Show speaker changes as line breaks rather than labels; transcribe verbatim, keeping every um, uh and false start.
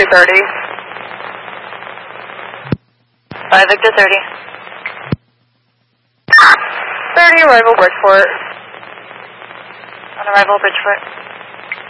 Victor thirty.
five Victor thirty.
thirty, arrival Bridgeport.
On arrival, Bridgeport.